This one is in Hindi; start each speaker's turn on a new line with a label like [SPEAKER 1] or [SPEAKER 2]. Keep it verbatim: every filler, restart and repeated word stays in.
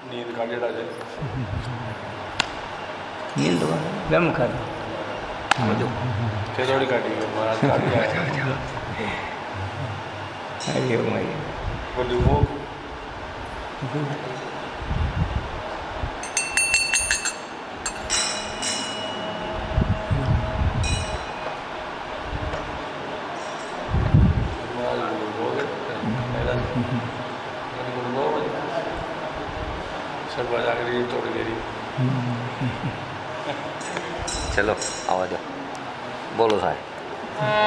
[SPEAKER 1] नींद का जेड़ा जे
[SPEAKER 2] नींद गम कर
[SPEAKER 1] के थोड़ी काटी है महाराज काटी है
[SPEAKER 2] अरे ओ भाई
[SPEAKER 1] बोली वो सब बजा के रील तोड़ गई।
[SPEAKER 3] चलो आवाज बोलो साहब।